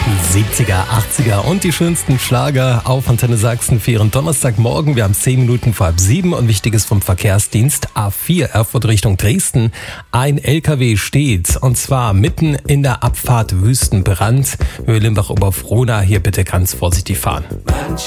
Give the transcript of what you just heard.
70er, 80er und die schönsten Schlager auf Antenne Sachsen für Ihren Donnerstagmorgen. Wir haben 10 Minuten vor halb 7 und Wichtiges vom Verkehrsdienst A4 Erfurt Richtung Dresden. Ein LKW steht und zwar mitten in der Abfahrt Wüstenbrand. Höhe Limbach-Oberfrohna, hier bitte ganz vorsichtig fahren.